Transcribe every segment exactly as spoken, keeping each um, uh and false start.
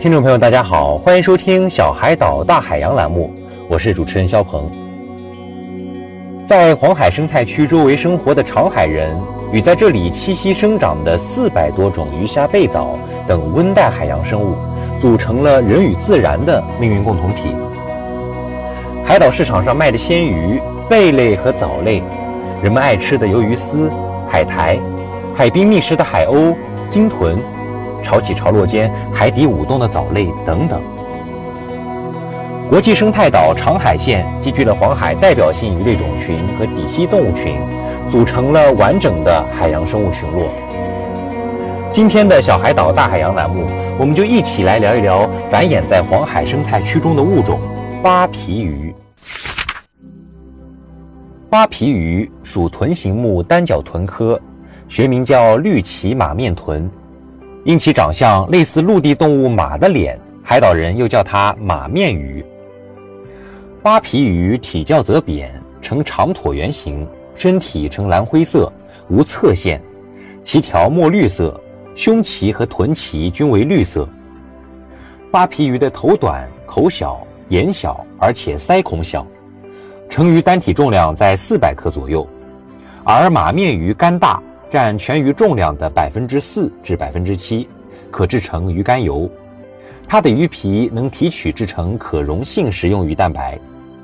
听众朋友大家好，欢迎收听小海岛大海洋栏目，我是主持人肖鹏。在黄海生态区周围生活的长海人与在这里栖息生长的四百多种鱼虾贝藻等温带海洋生物，组成了人与自然的命运共同体。海岛市场上卖的鲜鱼、贝类和藻类，人们爱吃的鱿鱼丝、海苔，海滨觅食的海鸥、鲸豚，潮起潮落间海底舞动的藻类等等。国际生态岛长海县集聚了黄海代表性鱼类种群和底栖动物群，组成了完整的海洋生物群落。今天的小海岛大海洋栏目，我们就一起来聊一聊繁衍在黄海生态区中的物种扒皮鱼。扒皮鱼属豚形目单角豚科，学名叫绿鳍马面豚，因其长相类似陆地动物马的脸，海岛人又叫它马面鱼。扒皮鱼体较则扁，呈长椭圆形，身体呈蓝灰色，无侧线，鳍条墨绿色，胸鳍和臀鳍均为绿色。扒皮鱼的头短、口小、眼小，而且鳃孔小，成鱼单体重量在四百克左右，而马面鱼肝大，占全鱼重量的百分之四至百分之七，可制成鱼肝油。它的鱼皮能提取制成可溶性食用鱼蛋白。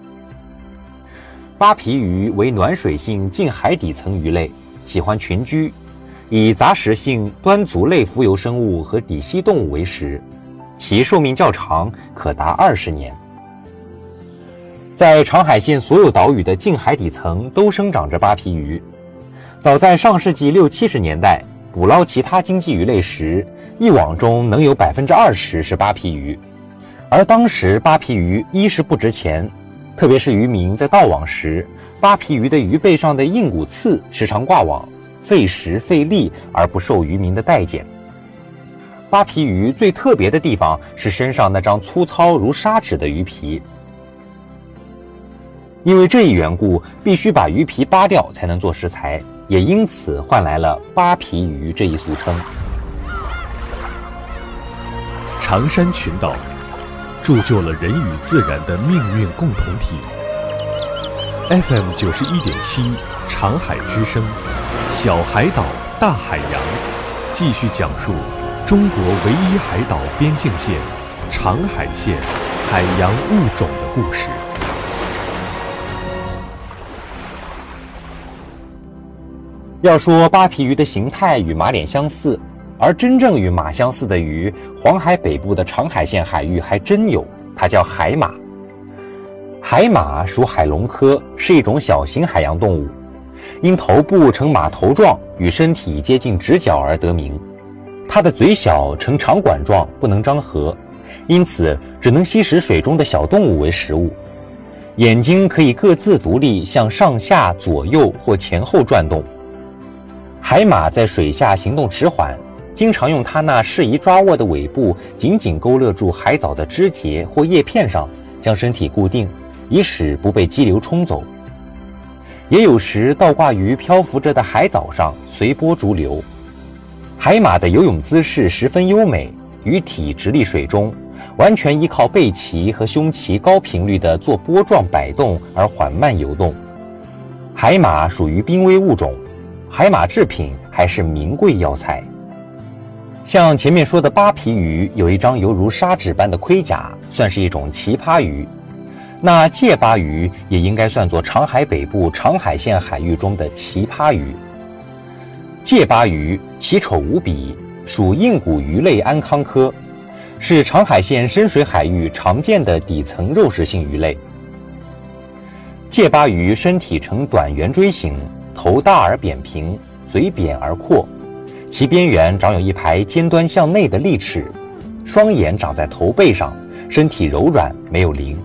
扒皮鱼为暖水性近海底层鱼类，喜欢群居，以杂食性端足类浮游生物和底栖动物为食，其寿命较长，可达二十年。在长海县所有岛屿的近海底层都生长着扒皮鱼。早在上世纪六七十年代，捕捞其他经济鱼类时，一网中能有百分之二十是扒皮鱼。而当时扒皮鱼一是不值钱，特别是渔民在盗网时，扒皮鱼的鱼背上的硬骨刺时常挂网，费时费力而不受渔民的待见。扒皮鱼最特别的地方是身上那张粗糙如砂纸的鱼皮。因为这一缘故，必须把鱼皮扒掉才能做食材，也因此换来了扒皮鱼这一俗称。 长山群岛铸就了人与自然的命运共同体。F M 九十一点七长海之声，小海岛大海洋，继续讲述中国唯一海岛边境线长海县海洋物种的故事。 要说扒皮鱼的形态与马脸相似，而真正与马相似的鱼，黄海北部的长海县海域还真有，它叫海马。海马属海龙科，是一种小型海洋动物，因头部呈马头状，与身体接近直角而得名。它的嘴小，呈长管状，不能张合，因此只能吸食水中的小动物为食物。眼睛可以各自独立向上下、左右或前后转动。海马在水下行动迟缓，经常用它那适宜抓握的尾部紧紧勾勒住海藻的枝节或叶片上，将身体固定，以使不被激流冲走。也有时倒挂于漂浮着的海藻上，随波逐流。海马的游泳姿势十分优美，鱼体直立水中，完全依靠背鳍和胸鳍高频率地做波状摆动而缓慢游动。海马属于濒危物种，海马制品还是名贵药材。像前面说的扒皮鱼有一张犹如砂纸般的盔甲，算是一种奇葩鱼。那介扒鱼也应该算作长海北部长海县海域中的奇葩鱼。介扒鱼奇丑无比，属硬骨鱼类安康科，是长海县深水海域常见的底层肉食性鱼类。介扒鱼身体呈短圆锥形，头大而扁平，嘴扁而阔，其边缘长有一排尖端向内的利齿，双眼长在头背上，身体柔软，没有鳞。